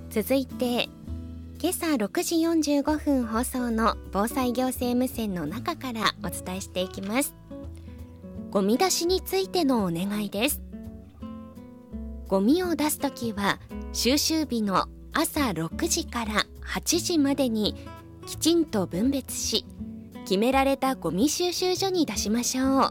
続いて今朝6時45分放送の防災行政無線の中からお伝えしていきます。ゴミ出しについてのお願いです。ゴミを出すときは収集日の朝6時から8時までにきちんと分別し、決められたゴミ収集所に出しましょう。